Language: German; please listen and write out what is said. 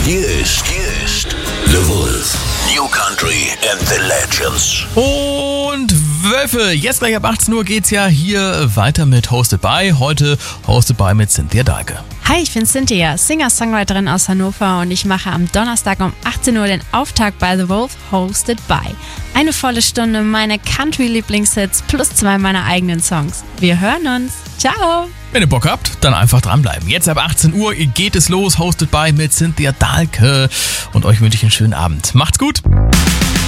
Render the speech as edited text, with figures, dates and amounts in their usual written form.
Hier ist The Wolf. New Country and the Legends. Und Wölfe, jetzt gleich ab 18 Uhr geht's ja hier weiter mit Hosted By. Heute Hosted By mit Cynthia Dahlke. Hi, ich bin Cynthia, Singer-Songwriterin aus Hannover und ich mache am Donnerstag um 18 Uhr den Auftakt bei The Wolf, Hosted By. Eine volle Stunde meine Country-Lieblingshits plus 2 meiner eigenen Songs. Wir hören uns. Ciao! Wenn ihr Bock habt, dann einfach dranbleiben. Jetzt ab 18 Uhr geht es los, Hosted By mit Cynthia Dahlke. Und euch wünsche ich einen schönen Abend. Macht's gut!